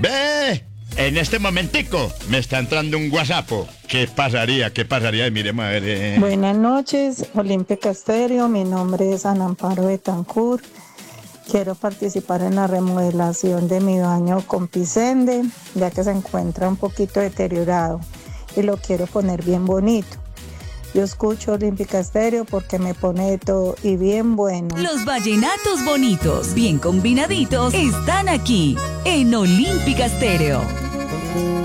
Ve, en este momentico me está entrando un WhatsApp. ¿Qué pasaría? ¿Qué pasaría? Y miremos a ver. Buenas noches, Olímpica Estéreo. Mi nombre es Ana Amparo Betancourt. Quiero participar en la remodelación de mi baño con Pisende, ya que se encuentra un poquito deteriorado y lo quiero poner bien bonito. Yo escucho Olímpica Estéreo porque me pone de todo y bien bueno. Los vallenatos bonitos, bien combinaditos, están aquí en Olímpica Estéreo.